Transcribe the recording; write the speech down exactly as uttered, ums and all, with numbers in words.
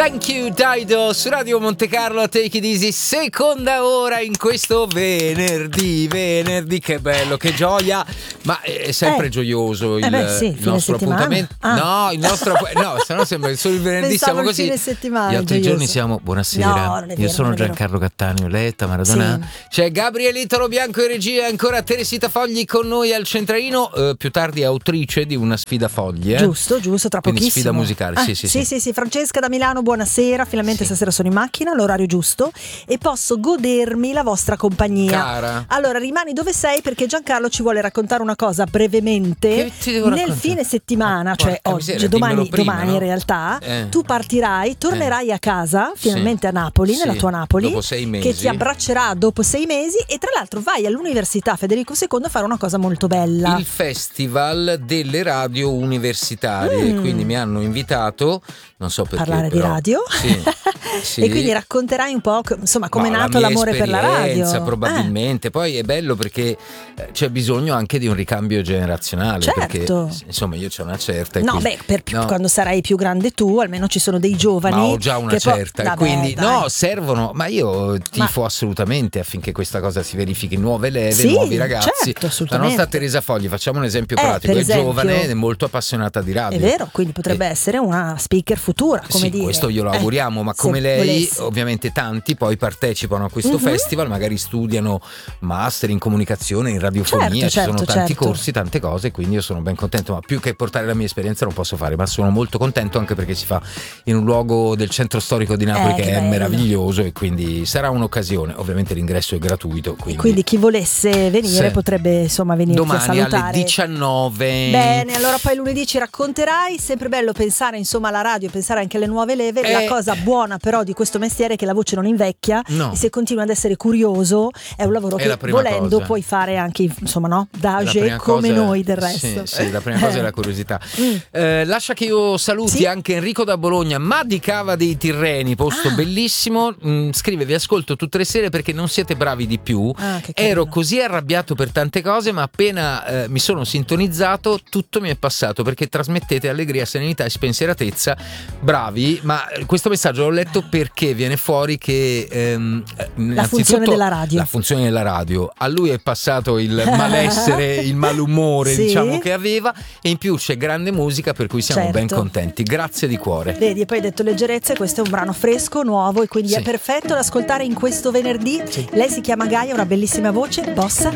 Thank you Dido su Radio Monte Carlo, Take It Easy, seconda ora in questo venerdì, venerdì, che bello, che gioia, ma è sempre eh. gioioso il, eh beh, sì, il nostro appuntamento. Ah. No, il nostro no, se no sembra solo il venerdì. Pensavo siamo così. Fine settimana, gli altri gioioso. giorni siamo buonasera. No, vero, io sono vero. Giancarlo Cattaneo, Letta Maradona. Sì. C'è Gabrielito Bianco in regia, ancora Teresita Fogli con noi al centralino, eh, più tardi autrice di una sfida fogli, eh? Giusto, giusto, tra Quindi pochissimo. Sfida musicale, ah, sì, sì, sì, sì, sì, sì. Francesca da Milano, buonasera. Finalmente sì. Stasera sono in macchina, all'orario giusto e posso godermi la vostra compagnia. Cara. Allora rimani dove sei, perché Giancarlo ci vuole raccontare una cosa brevemente. Nel fine settimana, ah, cioè oggi, miseria, domani, prima, domani no? in realtà, eh. tu partirai, tornerai eh. a casa finalmente sì. a Napoli, sì. nella tua Napoli, dopo sei mesi. Che ti abbraccerà dopo sei mesi e tra l'altro vai all'Università Federico secondo a fare una cosa molto bella. Il Festival delle Radio Universitarie, mm. quindi mi hanno invitato, non so perché, parlare però, di radio sì, sì. E quindi racconterai un po' insomma come è nato la l'amore per la radio. Probabilmente, eh. poi è bello perché c'è bisogno anche di un ricambio generazionale, certo. perché insomma io c'ho una certa e no quindi, beh per più, no. quando sarai più grande tu almeno ci sono dei giovani, ma ho già una certa, po- e quindi Vabbè, no, servono, ma io tifo ma... assolutamente affinché questa cosa si verifichi, nuove leve, sì, nuovi ragazzi. Certo, la nostra Teresa Fogli, facciamo un esempio eh, pratico, è esempio, giovane ed è molto appassionata di radio, è vero, quindi potrebbe e... essere una speaker futura, come sì, dire. Questo glielo eh, auguriamo, ma come lei volessi. Ovviamente tanti poi partecipano a questo uh-huh. festival, magari studiano master in comunicazione, in radiofonia, certo, ci sono certo, tanti certo. corsi, tante cose, quindi io sono ben contento, ma più che portare la mia esperienza non posso fare, ma sono molto contento anche perché si fa in un luogo del centro storico di Napoli eh, che, che è bello. meraviglioso, e quindi sarà un'occasione. Ovviamente l'ingresso è gratuito, quindi, quindi chi volesse venire sì. potrebbe insomma venirti domani a salutare alle diciannove. Bene, allora poi lunedì ci racconterai. Sempre bello pensare insomma alla radio, pensare anche alle nuove leve. eh. La cosa buona però di questo mestiere è che la voce non invecchia, no. e se continui ad essere curioso è un lavoro è che volendo cosa. puoi fare anche insomma no d'age come cosa, noi del resto. Sì, sì, la prima cosa è la curiosità. mm. eh, lascia che io saluti sì? anche Enrico da Bologna, ma di Cava dei Tirreni, posto ah. bellissimo. mm, scrive: vi ascolto tutte le sere perché non siete bravi di più, ah, ero così arrabbiato per tante cose, ma appena eh, mi sono sintonizzato tutto mi è passato, perché trasmettete allegria, serenità e spensieratezza. Bravi, ma questo messaggio l'ho letto perché viene fuori che ehm, la funzione della radio la funzione della radio a lui è passato il malessere, il malumore sì. diciamo che aveva, e in più c'è grande musica, per cui siamo certo. ben contenti, grazie di cuore. Vedi, e poi hai detto leggerezza, e questo è un brano fresco, nuovo, e quindi sì. è perfetto da ascoltare in questo venerdì. sì. Lei si chiama Gaia, una bellissima voce, bossa